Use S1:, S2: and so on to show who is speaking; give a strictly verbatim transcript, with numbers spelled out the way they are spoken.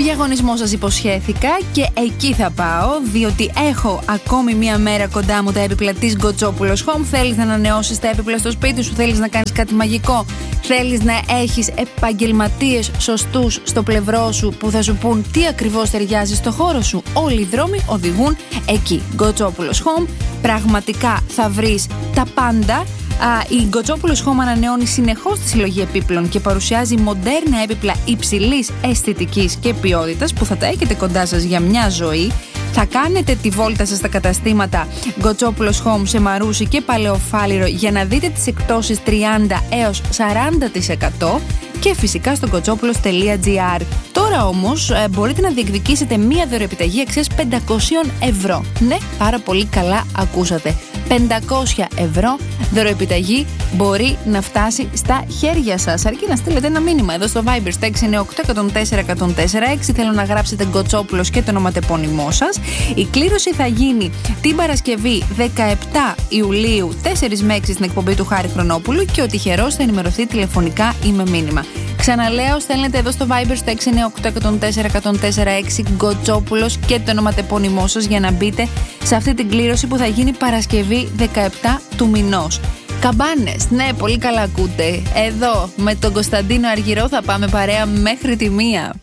S1: Διαγωνισμό σας υποσχέθηκα και εκεί θα πάω, διότι έχω ακόμη μία μέρα κοντά μου τα έπιπλα της Γκοτσόπουλος Home. Θέλεις να ανανεώσεις τα έπιπλα στο σπίτι σου, θέλεις να κάνεις κάτι μαγικό, θέλεις να έχεις επαγγελματίες σωστούς στο πλευρό σου που θα σου πούν τι ακριβώς ταιριάζει στο χώρο σου. Όλοι οι δρόμοι οδηγούν εκεί. Γκοτσόπουλος Home, πραγματικά θα βρεις τα πάντα. Η Γκοτσόπουλος Home ανανεώνει συνεχώς τη συλλογή επίπλων και παρουσιάζει μοντέρνα έπιπλα υψηλής αισθητικής και ποιότητας που θα τα έχετε κοντά σας για μια ζωή. Θα κάνετε τη βόλτα σας στα καταστήματα Γκοτσόπουλος Home σε Μαρούσι και Παλαιοφάλιρο για να δείτε τις εκπτώσεις τριάντα έως σαράντα τοις εκατό και φυσικά στο γκοτσόπουλος τελεία τζι άρ. Τώρα όμως μπορείτε να διεκδικήσετε μία δωρεοεπιταγή αξίας πεντακόσια ευρώ. Ναι, πάρα πολύ καλά ακούσατε. πεντακόσια ευρώ δωρεοεπιταγή μπορεί να φτάσει στα χέρια σας. Αρκεί να στείλετε ένα μήνυμα εδώ στο Viber στα έξι εννιά οκτώ ένα μηδέν τέσσερα ένα μηδέν τέσσερα έξι. Θέλω να γράψετε Γκοτσόπουλος και το ονοματεπώνυμό σας. Η κλήρωση θα γίνει την Παρασκευή δεκαεπτά Ιουλίου τέσσερα με έξι στην εκπομπή του Χάρη Χρονόπουλου και ο τυχερός θα ενημερωθεί τηλεφωνικά ή με μήνυμα. Ξαναλέω, στέλνετε εδώ στο Viber στο έξι εννιά οκτώ ένα μηδέν τέσσερα ένα μηδέν τέσσερα έξι Γκοτσόπουλος και το ονοματεπώνυμό σας για να μπείτε σε αυτή την κλήρωση που θα γίνει Παρασκευή δεκαεπτά του μηνός. Καμπάνες, ναι, πολύ καλά ακούτε. Εδώ με τον Κωνσταντίνο Αργυρό θα πάμε παρέα μέχρι τη μία.